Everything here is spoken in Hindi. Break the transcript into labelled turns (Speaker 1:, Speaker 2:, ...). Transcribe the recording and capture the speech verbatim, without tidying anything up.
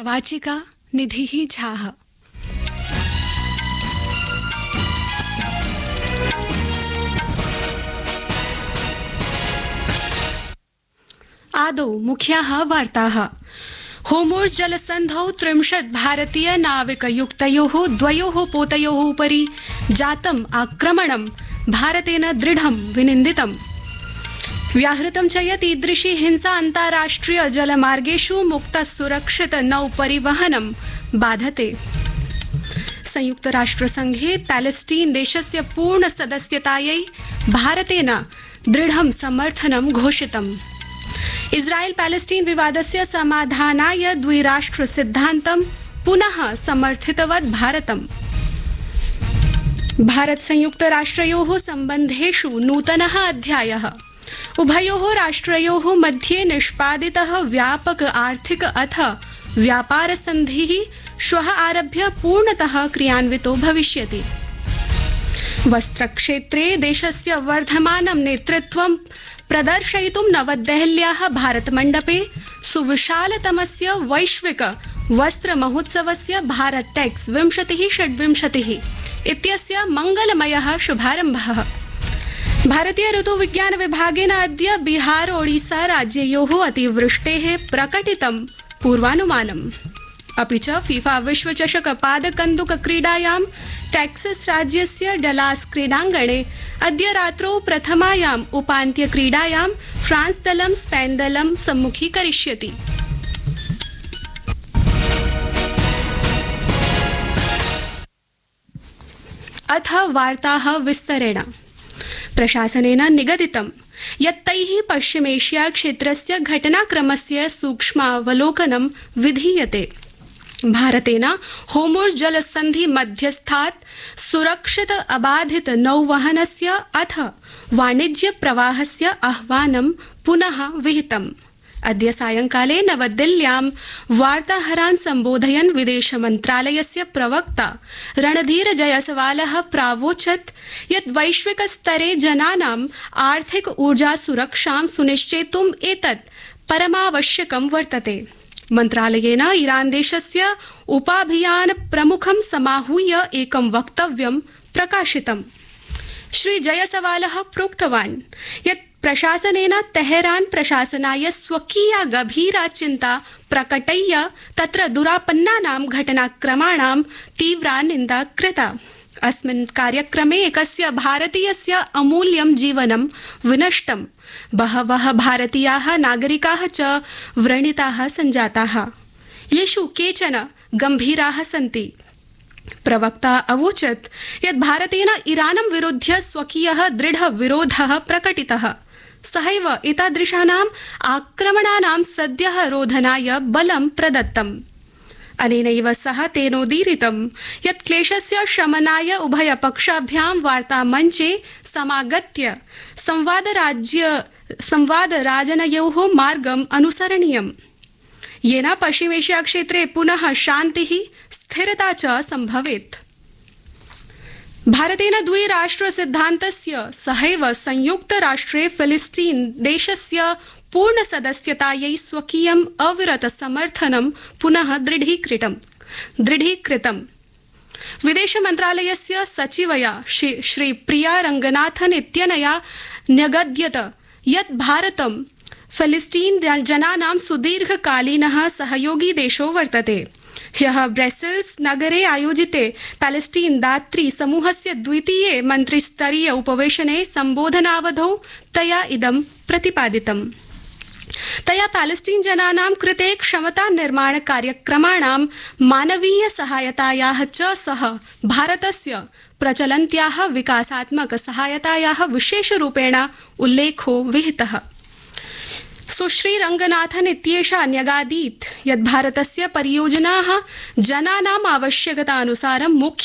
Speaker 1: प्रवाचिका निधिः झाः। आदौ मुख्याः वार्ताः। होर्मुज़ जलसन्धौ त्रिंशत् भारतीय नाविकयुक्तयोः द्वयोः पोतयोः उपरि जातम् आक्रमणं भारतेन दृढं विनिन्दितम्। व्याहृतं च यत् ईदृशी हिंसा अन्ताराष्ट्रिय जलमार्गेषु मुक्त सुरक्षित नौ परिवहनं बाधते। संयुक्तराष्ट्रसंघे पैलेस्टीन देशस्य पूर्ण सदस्यतायै भारतेन दृढं समर्थनं घोषितम्। इस्राएल पैलेस्टीन विवादस्य समाधानाय द्विराष्ट्र सिद्धान्तं पुनः समर्थितवत् भारतम्। भारत संयुक्त राष्ट्रयोः सम्बन्धेषु नूतनः अध्यायः। उभयोः राष्ट्रयोः मध्ये निष्पादितः व्यापक आर्थिक अथ व्यापार सन्धिः श्वः आरभ्य पूर्णतः क्रियान्वितो भविष्यति। वस्त्रक्षेत्रे देशस्य वर्धमानं नेतृत्वं प्रदर्शयितुं नवदेहल्याः भारतमण्डपे सुविशालतमस्य वैश्विक वस्त्र महोत्सवस्य भारत टेक्स विंशतिः षड्विंशतिः इत्यस्य मंगलमयः शुभारम्भः। भारतीय ऋतुविज्ञान विभागेन अद्य बिहार ओडिशा राज्ययोः अतिवृष्टेः प्रकटितं पूर्वानुमानम्। अपि च फीफा विश्वचषक पादकन्दुक क्रीडायां टेक्सास राज्यस्य डलास क्रीडाङ्गणे अद्य रात्रौ प्रथमायाम् उपान्त्य क्रीडायां फ्रांस दलं स्पेन दलं सम्मुखीकरिष्यति। अथ वार्ताः विस्तरेण। प्रशासनेन निगदितं यत् तैः पश्चिमेशिया क्षेत्रस्य घटनाक्रमस्य सूक्ष्मावलोकनं विधीयते। भारतेन होर्मुज़ जलसन्धि मध्यस्थात् सुरक्षित अबाधित नौवहनस्य अथ वाणिज्य प्रवाहस्य आह्वानं पुनः विहितम्। अद्य सायंकाले नवदिल्ल्यां वार्ताहरान् सम्बोधयन् विदेश मन्त्रालयस्य प्रवक्ता रणधीर जयसवालः प्रावोचत् यत् वैश्विक स्तरे जनानाम् आर्थिक ऊर्जा सुरक्षां सुनिश्चेतुम् एतत् परमावश्यकं वर्तते। मन्त्रालयेन ईरान देशस्य उपाभियान प्रमुखं समाहूय एकं वक्तव्यं प्रकाशितम्। श्री जयसवालः प्रोक्तवान् यत् प्रशासनेन तेहरान प्रशासनाय स्वकीया गभीरा चिन्ता प्रकटय्य तत्र दुरापन्नानां घटनाक्रमाणां तीव्रा निन्दा कृता। अस्मिन् कार्यक्रमे एकस्य भारतीयस्य अमूल्यं जीवनं विनष्टम्। बहवः भारतीयाः नागरिकाः च व्रणिताः सञ्जाताः, येषु केचन गम्भीराः सन्ति। प्रवक्ता अवोचत् यत् भारतेन ईरानं विरुध्य स्वकीयः दृढ विरोधः प्रकटितः। सहैव एतादृशानाम् आक्रमणानां सद्यः रोधनाय बलं प्रदत्तम्। अनेनैव सह तेनोदीरितं यत् क्लेशस्य शमनाय उभयपक्षाभ्यां वार्तामञ्चे समागत्य संवादराज्य संवादराजनयोः मार्गम् अनुसरणीयम्, येन पश्चिमेशिया क्षेत्रे पुनः शान्तिः स्थिरता च सम्भवेत्। भारतेन द्विराष्ट्र सिद्धान्तस्य सहैव संयुक्त राष्ट्रे फिलिस्तीन देशस्य पूर्ण सदस्यतायै स्वकीयम् अविरत समर्थनं पुनः दृढीकृतम् दृढीकृतम्। विदेश मन्त्रालयस्य सचिवया श्री प्रिया रंगनाथन इत्यनया न्यगद्यत यत् भारतं फिलिस्तीन जनानां सुदीर्घकालीनः सहयोगी देशो वर्तते। ह्यः ब्रसेल्स नगरे आयोजिते पैलेस्टीन दात्री समूहस्य द्वितीये मन्त्रिस्तरीय उपवेशने सम्बोधनावधौ तया इदं प्रतिपादितम्। तया पैलेस्टीन जनानां कृते क्षमता निर्माण कार्यक्रमाणां मानवीय सहायतायाः च सह भारतस्य प्रचलन्त्याः विकासात्मक सहायतायाः विशेषरूपेण उल्लेखो विहितः। सुश्री रंगनाथन इत्येषा न्यगादीत् यत् भारतस्य परियोजनाः जनानाम् आवश्यकतानुसारं मुख्य